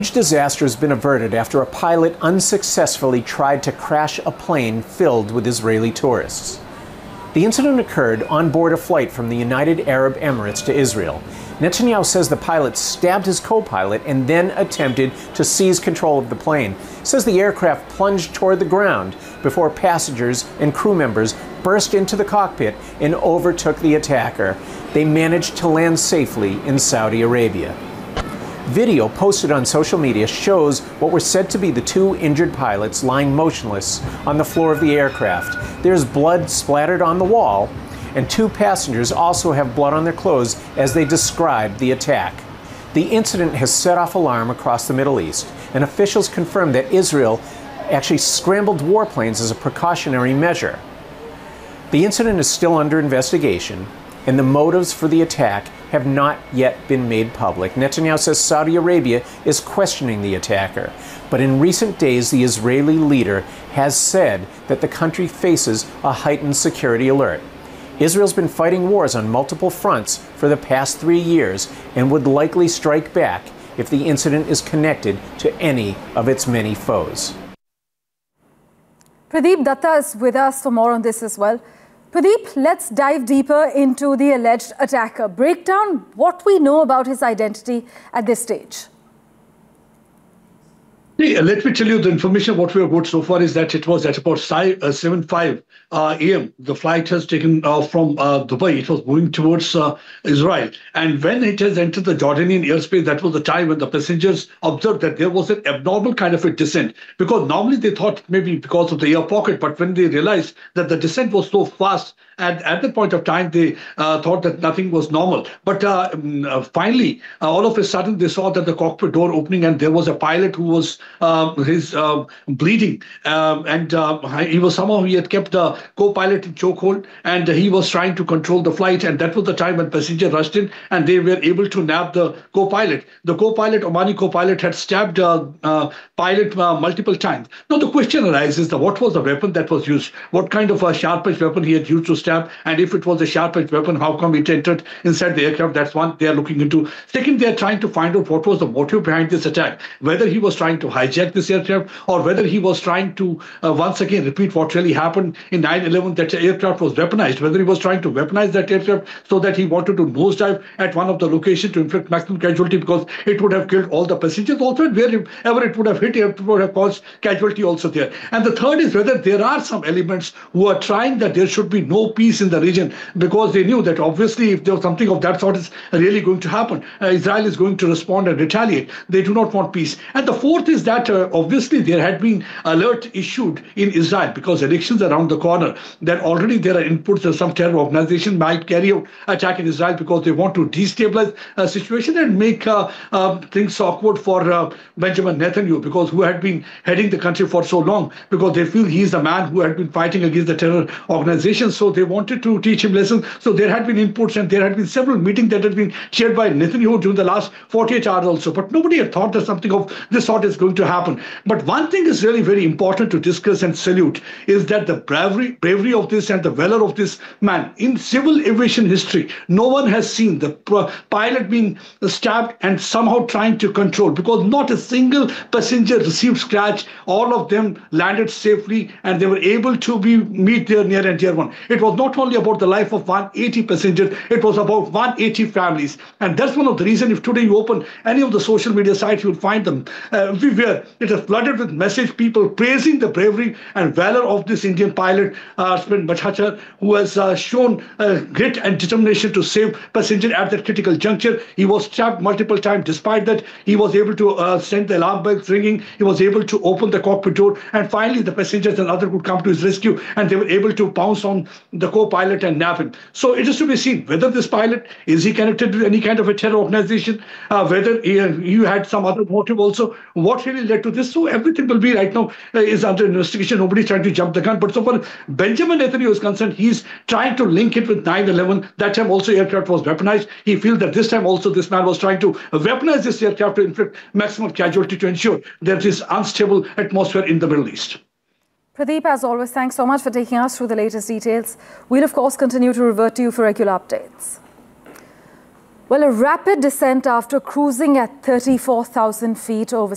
Disaster has been averted after a pilot unsuccessfully tried to crash a plane filled with Israeli tourists. The incident occurred on board a flight from the United Arab Emirates to Israel. Netanyahu says the pilot stabbed his co-pilot and then attempted to seize control of the plane. He says the aircraft plunged toward the ground before passengers and crew members burst into the cockpit and overtook the attacker. They managed to land safely in Saudi Arabia. Video posted on social media shows what were said to be the two injured pilots lying motionless on the floor of the aircraft. There's blood splattered on the wall, and two passengers also have blood on their clothes as they described the attack. The incident has set off alarm across the Middle East, and officials confirmed that Israel actually scrambled warplanes as a precautionary measure. The incident is still under investigation, and the motives for the attack have not yet been made public. Netanyahu says Saudi Arabia is questioning the attacker. But in recent days, the Israeli leader has said that the country faces a heightened security alert. Israel's been fighting wars on multiple fronts for the past 3 years and would likely strike back if the incident is connected to any of its many foes. Pradeep Datta is with us for more on this as well. Pradeep, let's dive deeper into the alleged attacker. Break down what we know about his identity at this stage. Let me tell you the information. What we have got so far is that it was at about 7:05 a.m. The flight has taken off from Dubai. It was moving towards Israel. And when it has entered the Jordanian airspace, that was the time when the passengers observed that there was an abnormal kind of a descent. Because normally they thought maybe because of the air pocket, but when they realized that the descent was so fast, and at that point of time, they thought that nothing was normal. But finally, all of a sudden, they saw that the cockpit door opening, and there was a pilot who was bleeding. He had kept the co-pilot in chokehold, and he was trying to control the flight. And that was the time when passenger rushed in, and they were able to nab the co-pilot. The co-pilot, Omani co-pilot, had stabbed pilot multiple times. Now, the question arises that what was the weapon that was used? What kind of a sharp-edged weapon he had used to stab? And if it was a sharp-edged weapon, how come it entered inside the aircraft? That's one they are looking into. Second, they are trying to find out what was the motive behind this attack, whether he was trying to hijack this aircraft or whether he was trying to once again repeat what really happened in 9/11, that the aircraft was weaponized, whether he was trying to weaponize that aircraft so that he wanted to nosedive at one of the locations to inflict maximum casualty because it would have killed all the passengers also, and wherever it would have hit, it would have caused casualty also there. And the third is whether there are some elements who are trying that there should be no peace in the region, because they knew that obviously if there was something of that sort is really going to happen, Israel is going to respond and retaliate. They do not want peace. And the fourth is that obviously there had been alert issued in Israel because elections are around the corner, that already there are inputs that some terror organization might carry out attack in Israel because they want to destabilize a situation and make things awkward for Benjamin Netanyahu, because who had been heading the country for so long, because they feel he is the man who had been fighting against the terror organization. So they wanted to teach him lessons. So there had been inputs, and there had been several meetings that had been chaired by Netanyahu during the last 48 hours also. But nobody had thought that something of this sort is going to happen. But one thing is really very important to discuss and salute is that the bravery of this and the valor of this man. In civil aviation history, no one has seen the pilot being stabbed and somehow trying to control, because not a single passenger received scratch. All of them landed safely, and they were able to meet their near and dear one. It was not only about the life of 180 passengers, it was about 180 families. And that's one of the reasons, if today you open any of the social media sites, you'll find them everywhere. It is flooded with message, people praising the bravery and valor of this Indian pilot, Spin Bachachar, who has shown grit and determination to save passenger at that critical juncture. He was stabbed multiple times. Despite that, he was able to send the alarm bells ringing. He was able to open the cockpit door, and finally the passengers and others would come to his rescue, and they were able to pounce on the co-pilot and nab him. So it is to be seen whether this pilot, is he connected to any kind of a terror organization, whether he had some other motive also, what really led to this. So everything will be right now is under investigation. Nobody's trying to jump the gun. But so far Benjamin Netanyahu is concerned, he's trying to link it with 9/11. That time also aircraft was weaponized. He feels that this time also this man was trying to weaponize this aircraft to inflict maximum casualty to ensure there is unstable atmosphere in the Middle East. Pradeep, as always, thanks so much for taking us through the latest details. We'll, of course, continue to revert to you for regular updates. Well, a rapid descent after cruising at 34,000 feet over